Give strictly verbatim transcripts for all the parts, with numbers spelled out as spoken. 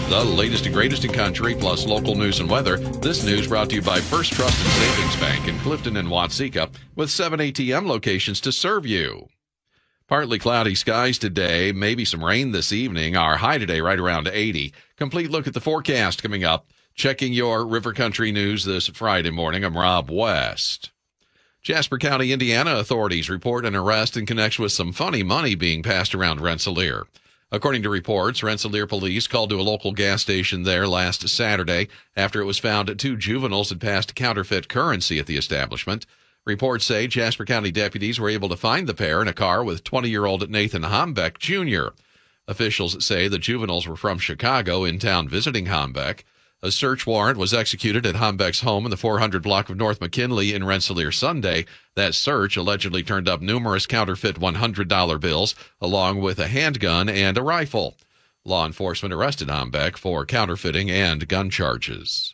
The latest and greatest in country, plus local news and weather. This news brought to you by First Trust and Savings Bank in Clifton and Watseka, with seven A T M locations to serve you. Partly cloudy skies today, maybe some rain this evening. Our high today right around eighty. Complete look at the forecast coming up. Checking your River Country news this Friday morning. I'm Rob West. Jasper County, Indiana authorities report an arrest in connection with some funny money being passed around Rensselaer. According to reports, Rensselaer police called to a local gas station there last Saturday after it was found two juveniles had passed counterfeit currency at the establishment. Reports say Jasper County deputies were able to find the pair in a car with twenty-year-old Nathan Hombeck, Junior Officials say the juveniles were from Chicago, in town visiting Hombeck. A search warrant was executed at Hombeck's home in the four hundred block of North McKinley in Rensselaer Sunday. That search allegedly turned up numerous counterfeit one hundred dollar bills, along with a handgun and a rifle. Law enforcement arrested Hombeck for counterfeiting and gun charges.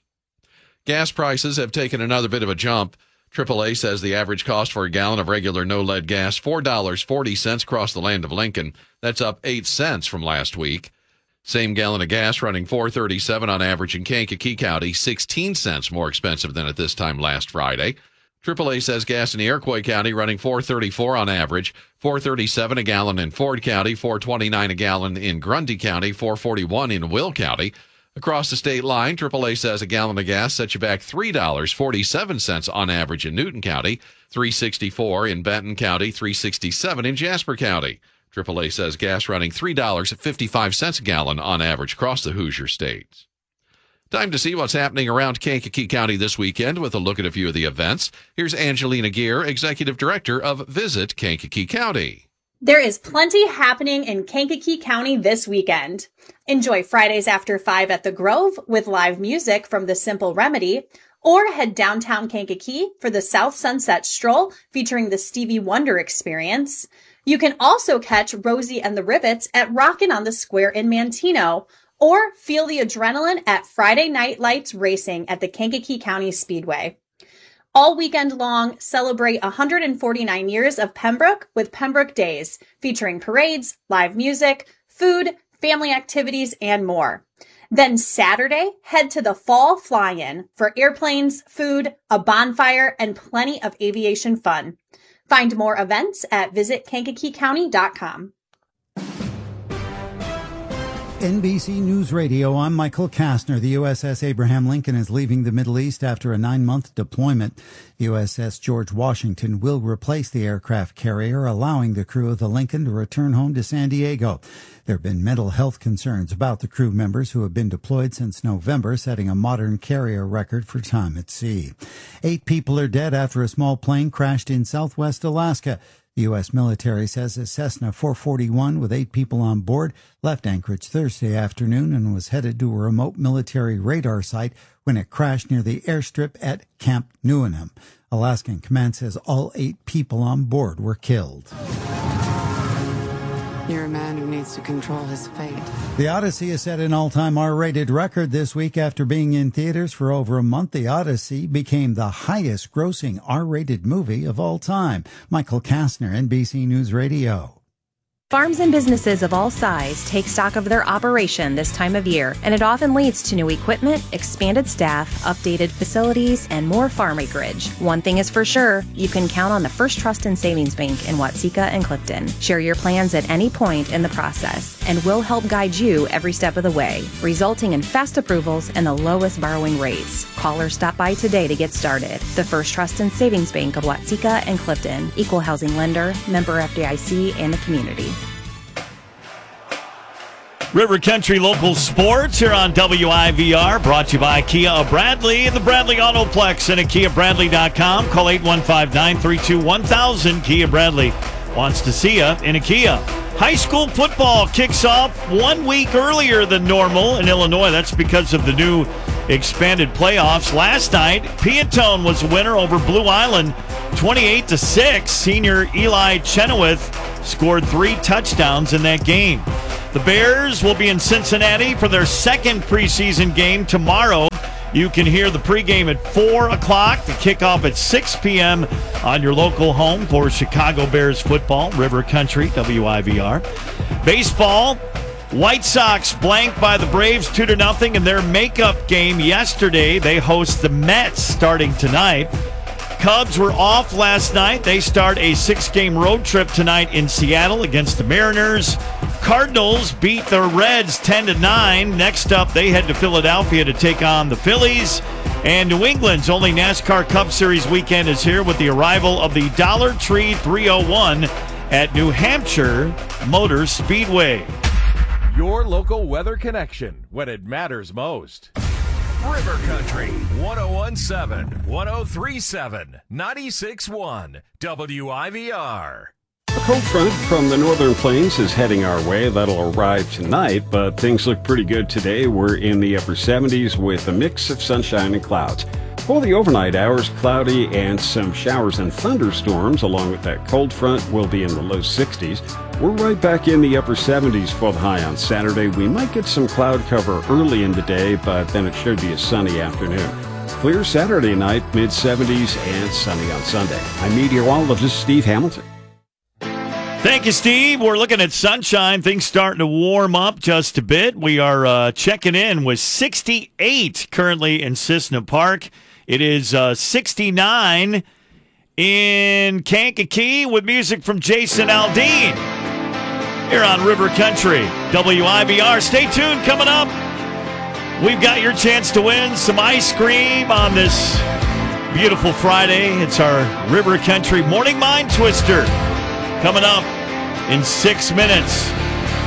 Gas prices have taken another bit of a jump. triple A says the average cost for a gallon of regular no-lead gas, four dollars and forty cents across the land of Lincoln. That's up eight cents from last week. Same gallon of gas running four dollars and thirty-seven cents on average in Kankakee County, sixteen cents more expensive than at this time last Friday. triple A says gas in Iroquois County running four dollars and thirty-four cents on average, four dollars and thirty-seven cents a gallon in Ford County, four dollars and twenty-nine cents a gallon in Grundy County, four dollars and forty-one cents in Will County. Across the state line, triple A says a gallon of gas sets you back three dollars and forty-seven cents on average in Newton County, three dollars and sixty-four cents in Benton County, three dollars and sixty-seven cents in Jasper County. triple A says gas running three dollars and fifty-five cents a gallon on average across the Hoosier states. Time to see what's happening around Kankakee County this weekend with a look at a few of the events. Here's Angelina Gear, Executive Director of Visit Kankakee County. There is plenty happening in Kankakee County this weekend. Enjoy Fridays after five at the Grove with live music from The Simple Remedy, or head downtown Kankakee for the South Sunset Stroll featuring the Stevie Wonder Experience. You can also catch Rosie and the Rivets at Rockin' on the Square in Manteno, or feel the adrenaline at Friday Night Lights Racing at the Kankakee County Speedway. All weekend long, celebrate one hundred forty-nine years of Pembroke with Pembroke Days, featuring parades, live music, food, family activities, and more. Then Saturday, head to the Fall Fly-In for airplanes, food, a bonfire, and plenty of aviation fun. Find more events at visit kankakee county dot com. N B C News Radio, I'm Michael Kastner. The U S S Abraham Lincoln is leaving the Middle East after a nine-month deployment. U S S George Washington will replace the aircraft carrier, allowing the crew of the Lincoln to return home to San Diego. There have been mental health concerns about the crew members who have been deployed since November, setting a modern carrier record for time at sea. Eight people are dead after a small plane crashed in southwest Alaska. The U S military says a Cessna four forty-one with eight people on board left Anchorage Thursday afternoon and was headed to a remote military radar site when it crashed near the airstrip at Camp Newenham. Alaskan Command says all eight people on board were killed. You're a man who needs to control his fate. The Odyssey has set an all-time R-rated record this week after being in theaters for over a month. The Odyssey became the highest-grossing R-rated movie of all time. Michael Kastner, N B C News Radio. Farms and businesses of all size take stock of their operation this time of year, and it often leads to new equipment, expanded staff, updated facilities, and more farm acreage. One thing is for sure, you can count on the First Trust and Savings Bank in Watseka and Clifton. Share your plans at any point in the process, and we'll help guide you every step of the way, resulting in fast approvals and the lowest borrowing rates. Call or stop by today to get started. The First Trust and Savings Bank of Watseka and Clifton, equal housing lender, member F D I C, and the community. River Country Local Sports here on W I V R, brought to you by Kia of Bradley and the Bradley Autoplex and at kia bradley dot com. Call eight one five, nine three two, one thousand. Kia Bradley wants to see you in a Kia. High school football kicks off one week earlier than normal in Illinois. That's because of the new expanded playoffs. Last night, Piatone was a winner over Blue Island, twenty-eight to six. Senior Eli Chenoweth scored three touchdowns in that game. The Bears will be in Cincinnati for their second preseason game tomorrow. You can hear the pregame at four o'clock, the kickoff at six p.m. on your local home for Chicago Bears football, River Country, W I V R. Baseball, White Sox blanked by the Braves two to nothing in their makeup game yesterday. They host the Mets starting tonight. Cubs were off last night. They start a six-game road trip tonight in Seattle against the Mariners. Cardinals beat the Reds ten to nine. Next up, they head to Philadelphia to take on the Phillies. And New England's only NASCAR Cup Series weekend is here with the arrival of the Dollar Tree three oh one at New Hampshire Motor Speedway. Your local weather connection when it matters most. River Country, one oh one point seven, one oh three point seven, ninety-six point one, W I V R. A cold front from the northern plains is heading our way. That'll arrive tonight, but things look pretty good today. We're in the upper seventies with a mix of sunshine and clouds. For the overnight hours, cloudy and some showers and thunderstorms along with that cold front will be in the low sixties. We're right back in the upper seventies for the high on Saturday. We might get some cloud cover early in the day, but then it should be a sunny afternoon. Clear Saturday night, mid seventies, and sunny on Sunday. I'm meteorologist Steve Hamilton. Thank you, Steve. We're looking at sunshine. Things starting to warm up just a bit. We are uh, checking in with sixty-eight currently in Cissna Park. It is uh, sixty-nine in Kankakee with music from Jason Aldean here on River Country, W I V R. Stay tuned. Coming up, we've got your chance to win some ice cream on this beautiful Friday. It's our River Country Morning Mind Twister. Coming up in six minutes.